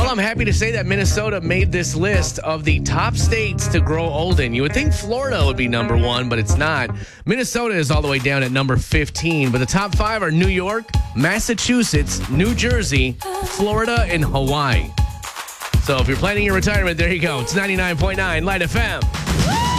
Well, I'm happy to say that Minnesota made this list of the top states to grow old in. You would think Florida would be number one, but it's not. Minnesota is all the way down at number 15, but the top 5 are New York, Massachusetts, New Jersey, Florida, and Hawaii. So if you're planning your retirement, there you go. It's 99.9 Light FM.